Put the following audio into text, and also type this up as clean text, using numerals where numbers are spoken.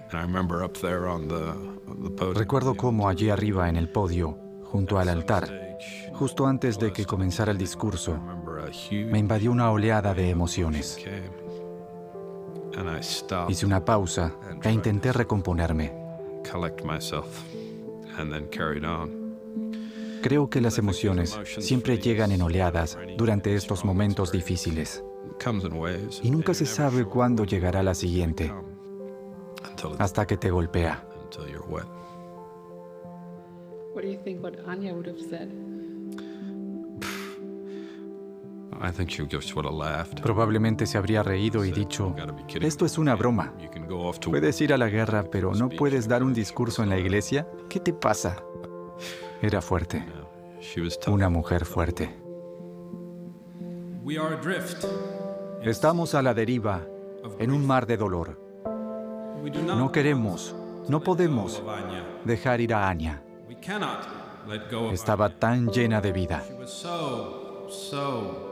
Recuerdo cómo allí arriba en el podio, junto al altar, justo antes de que comenzara el discurso, me invadió una oleada de emociones. Hice una pausa e intenté recomponerme. Creo que las emociones siempre llegan en oleadas durante estos momentos difíciles. Y nunca se sabe cuándo llegará la siguiente, hasta que te golpea. What do you think what Anya would have said? Probablemente se habría reído y dicho, esto es una broma. Puedes ir a la guerra, pero ¿no puedes dar un discurso en la iglesia? ¿Qué te pasa? Era fuerte. Una mujer fuerte. Estamos a la deriva, en un mar de dolor. No queremos, no podemos dejar ir a Anya. Estaba tan llena de vida.